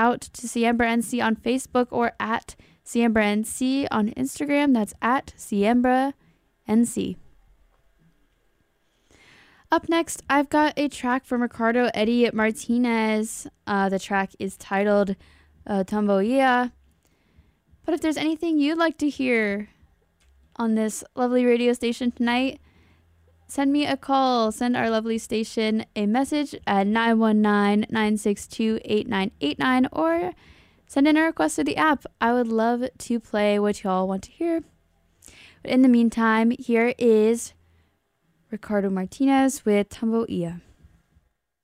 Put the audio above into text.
out to Siembra NC on Facebook or at Siembra NC on Instagram. That's at Siembra NC. Up next, I've got a track from Ricardo Eddie Martinez. The track is titled Tamboia. But if there's anything you'd like to hear on this lovely radio station tonight, send me a call. Send our lovely station a message at 919-962-8989 or send in a request to the app. I would love to play what y'all want to hear. But in the meantime, here is Ricardo Martinez with Tamboia.